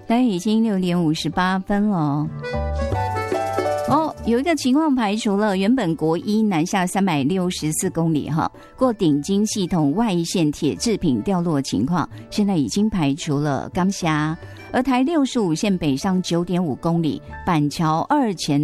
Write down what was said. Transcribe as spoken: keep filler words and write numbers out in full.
但已经六点五十八分了。哦，有一个情况排除了，原本国一南下三百六十四公里哈，过顶金系统外线铁制品掉落情况，现在已经排除了。感谢。而台六十五线北上九点五公里，板桥二前